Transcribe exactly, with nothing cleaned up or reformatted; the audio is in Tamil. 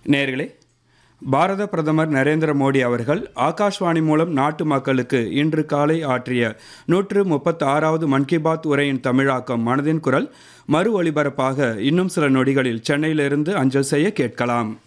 நேயர்களே, பாரத பிரதமர் நரேந்திர மோடி அவர்கள் ஆகாஷ்வாணி மூலம் நாட்டு மக்களுக்கு இன்று காலை ஆற்றிய நூற்று முப்பத்தி ஆறாவது மன் கி பாத் உரையின் தமிழாக்கம் மனதின் குரல் மறு ஒலிபரப்பாக இன்னும் சில நொடிகளில் சென்னையிலிருந்து அஞ்சல் செய்ய கேட்கலாம்.